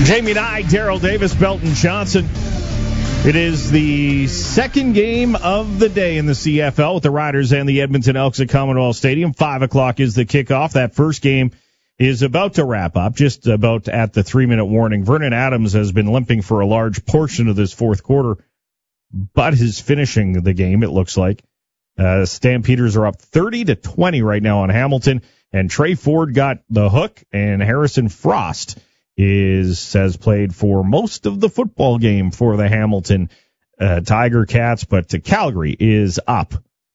Jamie Nye, Darrell Davis, Belton Johnson. It is the second game of the day in the CFL with the Riders and the Edmonton Elks at Commonwealth Stadium. 5 o'clock is the kickoff. That first game is about to wrap up, just about at the 3-minute warning. Vernon Adams has been limping for a large portion of this fourth quarter, but is finishing the game, it looks like. Stampeders are up 30-20 right now on Hamilton, and Trey Ford got the hook, and Harrison Frost has played for most of the football game for the Hamilton Tiger Cats, but Calgary is up.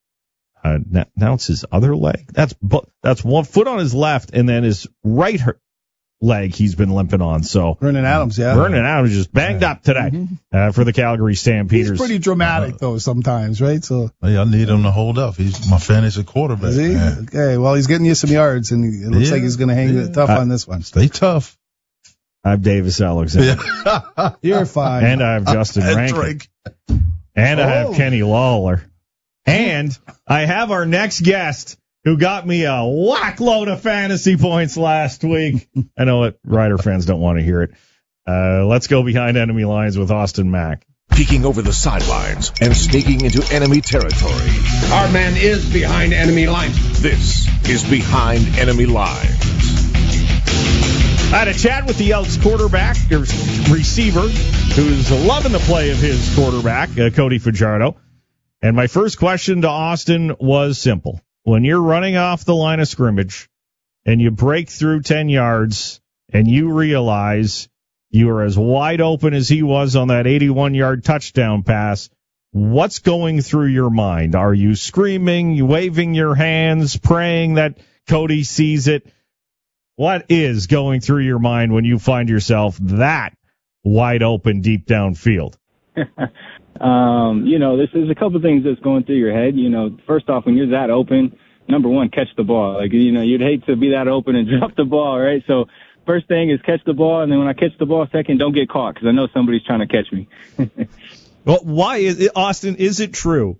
Now it's his other leg. That's one foot on his left, and then his right leg he's been limping on. So Vernon Adams, yeah. Vernon Adams just banged up today for the Calgary Stampeders. He's pretty dramatic, though, sometimes, right? So I need him to hold up. He's my fantasy quarterback. Is he? Man. Okay, well, he's getting you some yards, and it looks like he's going to hang tough on this one. Stay tough. I'm Davis Alexander. You're fine. And I have Justin Rankin. And I have Kenny Lawler. And I have our next guest who got me a whack load of fantasy points last week. I know what Rider fans don't want to hear it. Let's go behind enemy lines with Austin Mack. Peeking over the sidelines and sneaking into enemy territory. Our man is behind enemy lines. This is Behind Enemy Lines. I had a chat with the Elks quarterback, or receiver, who's loving the play of his quarterback, Cody Fajardo. And my first question to Austin was simple. When you're running off the line of scrimmage and you break through 10 yards and you realize you are as wide open as he was on that 81-yard touchdown pass, what's going through your mind? Are you screaming, waving your hands, praying that Cody sees it? What is going through your mind when you find yourself that wide open deep downfield? There's a couple things that's going through your head. First off, when you're that open, number one, catch the ball. You'd hate to be that open and drop the ball, right? So first thing is catch the ball, and then when I catch the ball, second, don't get caught because I know somebody's trying to catch me. Well, why is it, Austin? Is it true?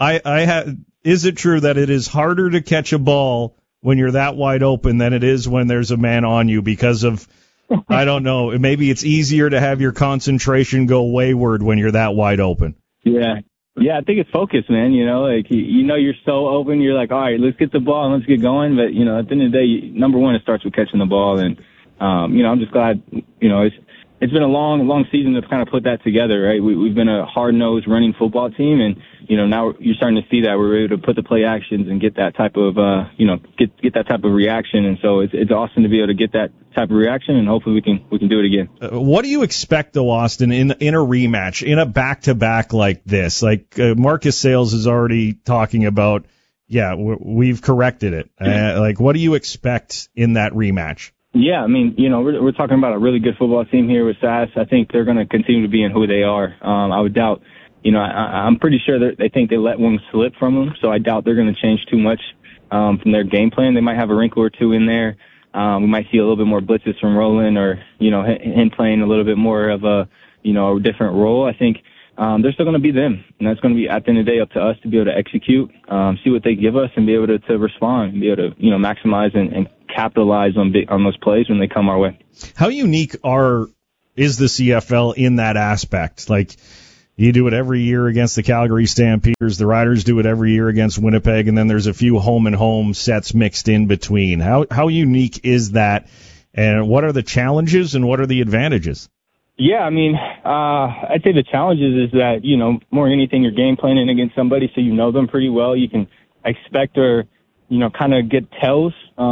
Is it true that it is harder to catch a ball when you're that wide open than it is when there's a man on you because of, I don't know, maybe it's easier to have your concentration go wayward when you're that wide open? Yeah, I think it's focus, man. You're so open. You're like, all right, let's get the ball and let's get going. But, at the end of the day, number one, it starts with catching the ball. And, I'm just glad, it's been a long season to kind of put that together, right? We've been a hard-nosed running football team, and now you're starting to see that we're able to put the play actions and get that type of get that type of reaction. And so it's awesome to be able to get that type of reaction, and hopefully we can do it again. What do you expect, though, Austin, in a rematch, in a back-to-back like this? Like Marcus Sales is already talking about, we've corrected it. What do you expect in that rematch? Yeah, we're talking about a really good football team here with SAS. I think they're going to continue to be in who they are. I would doubt, I'm pretty sure that they think they let one slip from them, so I doubt they're going to change too much from their game plan. They might have a wrinkle or two in there. We might see a little bit more blitzes from Roland or, him playing a little bit more of a different role. I think they're still going to be them, and that's going to be, at the end of the day, up to us to be able to execute, see what they give us, and be able to respond, and be able to, maximize and capitalize on those plays when they come our way. How unique is the CFL in that aspect? Like, you do it every year against the Calgary Stampeders, the Riders do it every year against Winnipeg, and then there's a few home and home sets mixed in between. How unique is that, and what are the challenges and what are the advantages? Yeah, I'd say the challenges is that, more than anything, you're game planning against somebody so you know them pretty well. You can expect or, kind of get tells,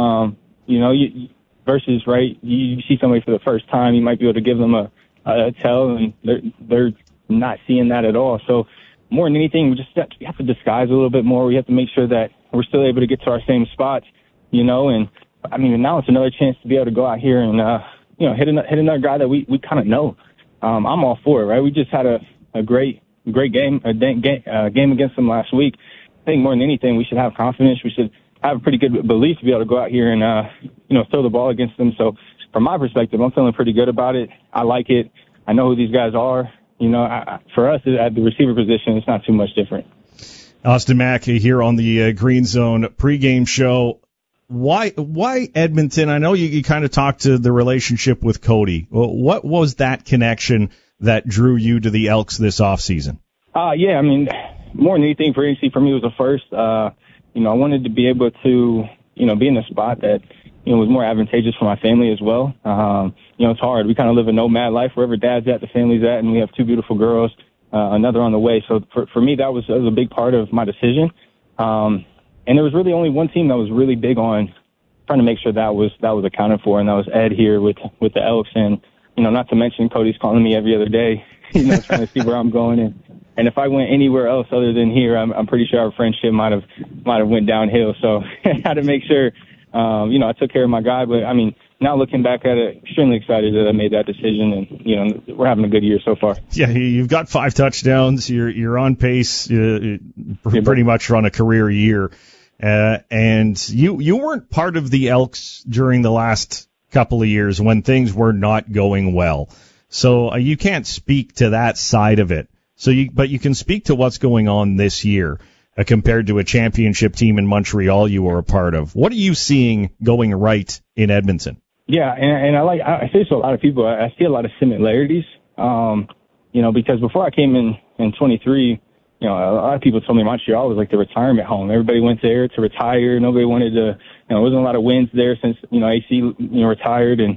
versus, right, you see somebody for the first time, you might be able to give them a tell, and they're not seeing that at all. So more than anything, we have to disguise a little bit more. We have to make sure that we're still able to get to our same spots, and now it's another chance to be able to go out here and, hit another guy that we kind of know. I'm all for it, right? We just had a great game against them last week. I think more than anything, we should have confidence. We should have a pretty good belief to be able to go out here and, throw the ball against them. So from my perspective, I'm feeling pretty good about it. I like it. I know who these guys are. For us at the receiver position, it's not too much different. Austin Mack here on the Green Zone pregame show. Why Edmonton? I know you kind of talked to the relationship with Cody. What was that connection that drew you to the Elks this offseason? Yeah, I mean, more than anything, free agency for me was the first. I wanted to be able to, be in a spot that, was more advantageous for my family as well. It's hard. We kind of live a nomad life. Wherever dad's at, the family's at, and we have 2 beautiful girls, another on the way. So for me, that was a big part of my decision. And there was really only one team that was really big on trying to make sure that was accounted for, and that was Ed here with the Elks. And, not to mention Cody's calling me every other day, trying to see where I'm going. And if I went anywhere else other than here, I'm pretty sure our friendship might have went downhill. So I had to make sure, I took care of my guy. But I mean, now looking back at it, extremely excited that I made that decision, and we're having a good year so far. Yeah, you've got 5 touchdowns. You're on pace, pretty much on a career year, and you weren't part of the Elks during the last couple of years when things were not going well. So you can't speak to that side of it. But you can speak to what's going on this year compared to a championship team in Montreal you were a part of. What are you seeing going right in Edmonton? Yeah, and I say this to a lot of people. I see a lot of similarities, because before I came in 23, a lot of people told me Montreal was like the retirement home. Everybody went there to retire. Nobody wanted to, there wasn't a lot of wins there since, AC, retired. And,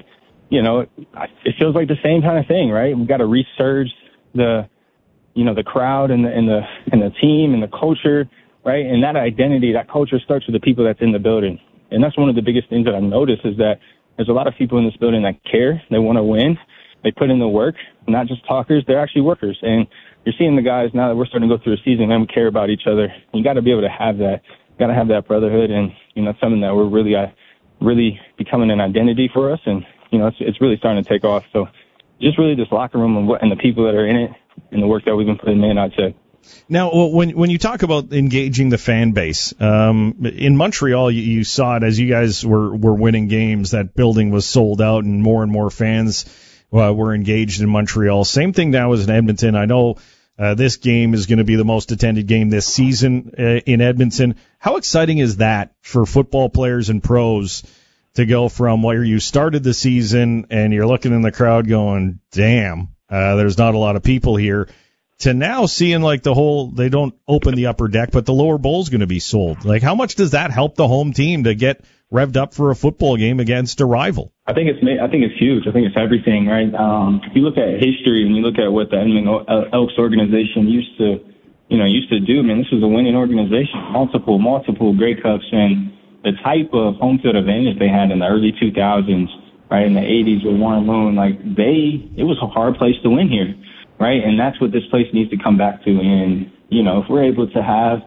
it feels like the same kind of thing, right? We've got to resurge the crowd and the team and the culture, right? And that identity, that culture starts with the people that's in the building. And that's one of the biggest things that I've noticed is that there's a lot of people in this building that care. They want to win. They put in the work, not just talkers. They're actually workers. And you're seeing the guys now that we're starting to go through a season and we care about each other. You got to be able to have that. You got to have that brotherhood. And, it's something that we're really becoming an identity for us. And, it's really starting to take off. So just really this locker room and the people that are in it and the work that we've been putting in, I'd say. Now, when you talk about engaging the fan base, in Montreal, you saw it as you guys were winning games. That building was sold out, and more fans were engaged in Montreal. Same thing now as in Edmonton. I know this game is going to be the most attended game this season in Edmonton. How exciting is that for football players and pros to go from where you started the season and you're looking in the crowd going, damn, there's not a lot of people here, to now seeing like they don't open the upper deck, but the lower bowl's going to be sold. Like, how much does that help the home team to get revved up for a football game against a rival? I think it's huge. I think it's everything, right? If you look at history and you look at what the Edmonton Elks organization used to do, man, this was a winning organization, multiple Grey Cups, and the type of home field advantage they had in the early 2000s, right, in the 80s with Warren Moon, it was a hard place to win here, right? And that's what this place needs to come back to. And, if we're able to have,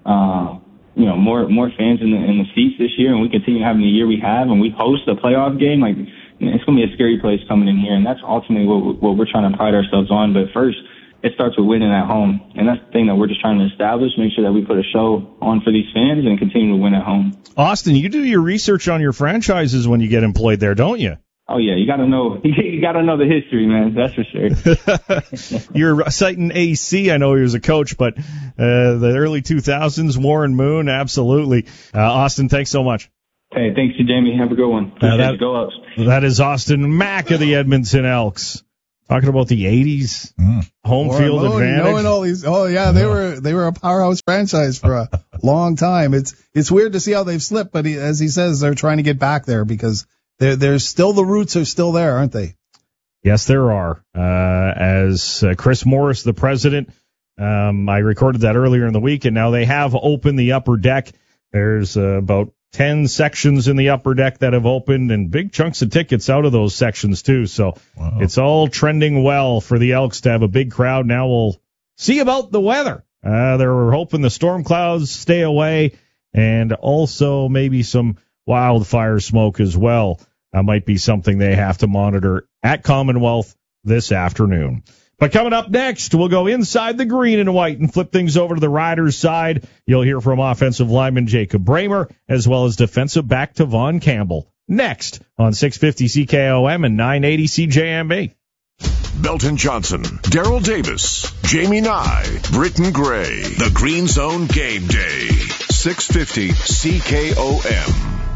more fans in the seats this year, and we continue having the year we have, and we host a playoff game, it's going to be a scary place coming in here. And that's ultimately what we're trying to pride ourselves on. But first, it starts with winning at home. And that's the thing that we're just trying to establish, make sure that we put a show on for these fans and continue to win at home. Austin, you do your research on your franchises when you get employed there, don't you? Oh, yeah. You got to know the history, man. That's for sure. You're citing AC. I know he was a coach, but the early 2000s, Warren Moon, absolutely. Austin, thanks so much. Hey, thanks to Jamie. Have a good one. Go Elks. That is Austin Mack of the Edmonton Elks. Talking about the 80s home field advantage. Knowing all these, they were a powerhouse franchise for a long time. It's weird to see how they've slipped, but as he says, they're trying to get back there because there's still the roots are still there, aren't they? Yes, there are. As Chris Morris, the president, I recorded that earlier in the week, and now they have opened the upper deck. There's about 10 sections in the upper deck that have opened, and big chunks of tickets out of those sections, too. So It's all trending well for the Elks to have a big crowd. Now we'll see about the weather. They're hoping the storm clouds stay away, and also maybe some wildfire smoke as well. That might be something they have to monitor at Commonwealth this afternoon. But coming up next, we'll go inside the green and white and flip things over to the Riders' side. You'll hear from offensive lineman Jacob Bramer, as well as defensive back Tavon Campbell. Next on 650 CKOM and 980 CJMB. Belton Johnson, Daryl Davis, Jamie Nye, Britton Gray. The Green Zone Game Day. 650 CKOM.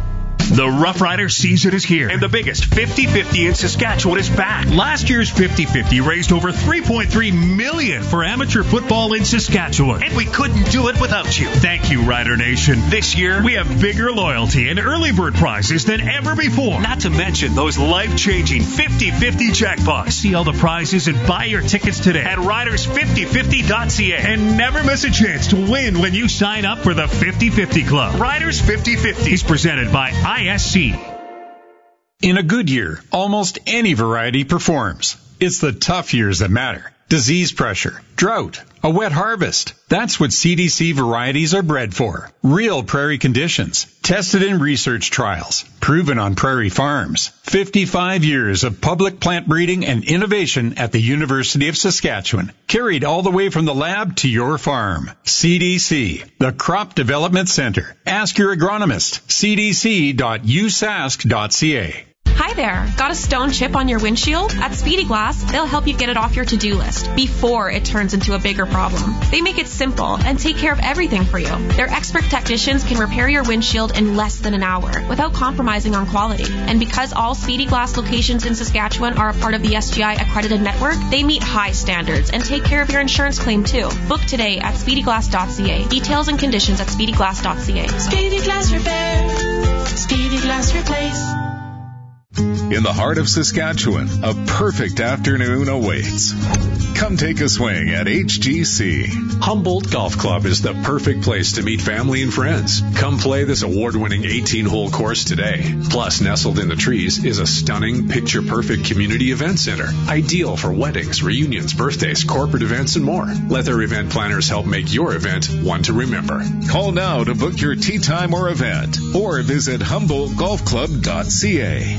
The Rough Rider season is here, and the biggest 50-50 in Saskatchewan is back. Last year's 50-50 raised over $3.3 million for amateur football in Saskatchewan, and we couldn't do it without you. Thank you, Rider Nation. This year, we have bigger loyalty and early bird prizes than ever before, not to mention those life-changing 50-50 jackpots. See all the prizes and buy your tickets today at riders5050.ca, and never miss a chance to win when you sign up for the 50-50 Club. Riders 50-50 is presented by ISC. In a good year, almost any variety performs. It's the tough years that matter. Disease pressure, drought, a wet harvest. That's what CDC varieties are bred for. Real prairie conditions, tested in research trials, proven on prairie farms. 55 years of public plant breeding and innovation at the University of Saskatchewan, carried all the way from the lab to your farm. CDC, the Crop Development Center. Ask your agronomist. cdc.usask.ca. Hi there. Got a stone chip on your windshield? At Speedy Glass, they'll help you get it off your to-do list before it turns into a bigger problem. They make it simple and take care of everything for you. Their expert technicians can repair your windshield in less than an hour without compromising on quality. And because all Speedy Glass locations in Saskatchewan are a part of the SGI accredited network, they meet high standards and take care of your insurance claim too. Book today at speedyglass.ca. Details and conditions at speedyglass.ca. Speedy Glass Repair. Speedy Glass Replace. In the heart of Saskatchewan, a perfect afternoon awaits. Come take a swing at HGC. Humboldt Golf Club is the perfect place to meet family and friends. Come play this award-winning 18-hole course today. Plus, nestled in the trees is a stunning, picture-perfect community event center. Ideal for weddings, reunions, birthdays, corporate events, and more. Let their event planners help make your event one to remember. Call now to book your tee time or event, or visit HumboldtGolfClub.ca.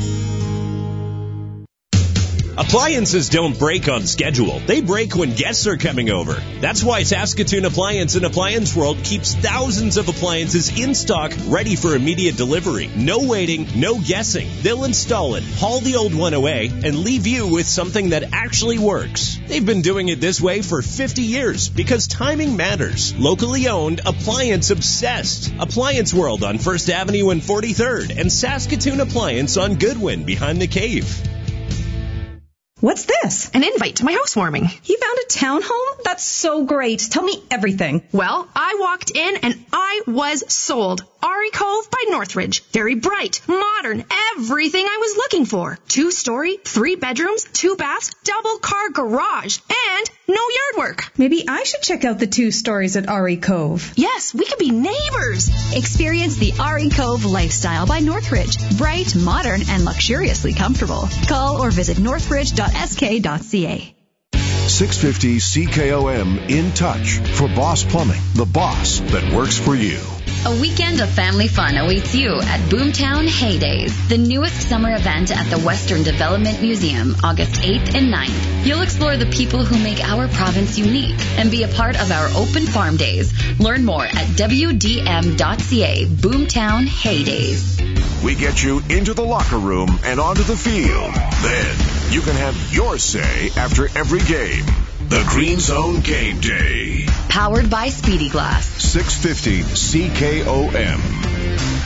Appliances don't break on schedule. They break when guests are coming over. That's why Saskatoon Appliance and Appliance World keeps thousands of appliances in stock, ready for immediate delivery. No waiting, no guessing. They'll install it, haul the old one away, and leave you with something that actually works. They've been doing it this way for 50 years because timing matters. Locally owned, appliance obsessed. Appliance World on 1st Avenue and 43rd, and Saskatoon Appliance on Goodwin behind the Cave. What's this? An invite to my housewarming. You found a townhome? That's so great. Tell me everything. Well, I walked in and I was sold. Ari Cove by Northridge. Very bright, modern, everything I was looking for. 2-story, 3 bedrooms, 2 baths, double car garage, and no yard work. Maybe I should check out the 2 stories at Ari Cove. Yes, we could be neighbors. Experience the Ari Cove lifestyle by Northridge. Bright, modern, and luxuriously comfortable. Call or visit northridge.sk.ca. 650 CKOM In Touch for Boss Plumbing, the boss that works for you. A weekend of family fun awaits you at Boomtown Heydays, the newest summer event at the Western Development Museum, August 8th and 9th. You'll explore the people who make our province unique and be a part of our open farm days. Learn more at WDM.ca. Boomtown Heydays. We get you into the locker room and onto the field. Then you can have your say after every game. The Green Zone Game Day. Powered by Speedy Glass. 650 CKOM.